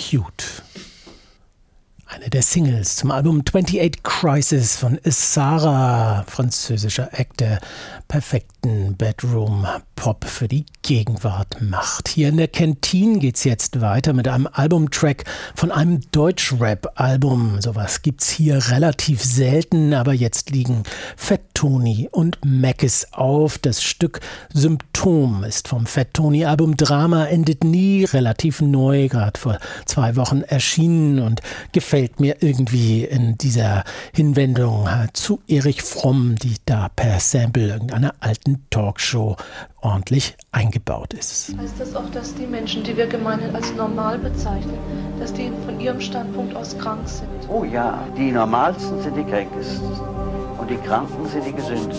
Cute. Eine der Singles zum Album 28 Crisis von Issara, französischer Act, der perfekten Bedroom-Pop für die Gegenwart macht. Hier in der Kantine geht's jetzt weiter mit einem Albumtrack von einem Deutsch-Rap-Album. Sowas gibt's hier relativ selten, aber jetzt liegen Fat Tony und Mackes auf. Das Stück Symptom ist vom Fat Tony-Album Drama endet nie, relativ neu, gerade vor 2 Wochen erschienen und gefällt mir irgendwie in dieser Hinwendung zu Erich Fromm, die da per Sample irgendeiner alten Talkshow ordentlich eingebaut ist. Heißt das auch, dass die Menschen, die wir gemeinhin als normal bezeichnen, dass die von ihrem Standpunkt aus krank sind? Oh ja, die Normalsten sind die Kränkesten und die Kranken sind die Gesündesten.